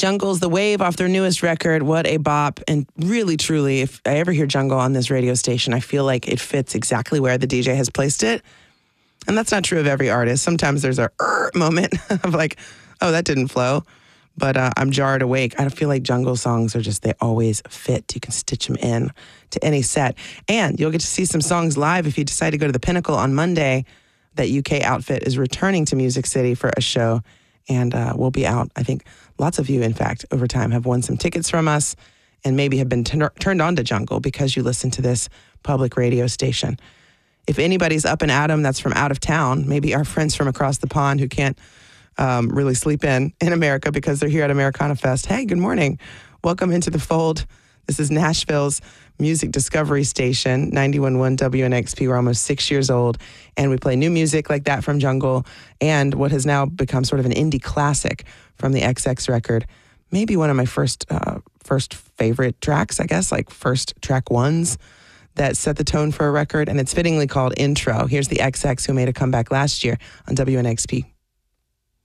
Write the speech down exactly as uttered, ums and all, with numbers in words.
Jungle's The Wave off their newest record. What a bop. And really, truly, if I ever hear Jungle on this radio station, I feel like it fits exactly where the D J has placed it. And that's not true of every artist. Sometimes there's a er moment of like, oh, that didn't flow. But uh, I'm jarred awake. I feel like Jungle songs are just, they always fit. You can stitch them in to any set. And you'll get to see some songs live if you decide to go to the Pinnacle on Monday. That U K outfit is returning to Music City for a show. And uh, we'll be out. I think lots of you, in fact, over time have won some tickets from us and maybe have been t- turned on to Jungle because you listen to this public radio station. If anybody's up and at 'em that's from out of town, maybe our friends from across the pond who can't um, really sleep in in America because they're here at Americana Fest. Hey, good morning. Welcome into the fold. This is Nashville's music discovery station, ninety-one point one W N X P. We're almost six years old, and we play new music like that from Jungle and what has now become sort of an indie classic from the X X record. Maybe one of my first uh, first favorite tracks, I guess, like first track ones that set the tone for a record, and it's fittingly called Intro. Here's the X X who made a comeback last year on W N X P.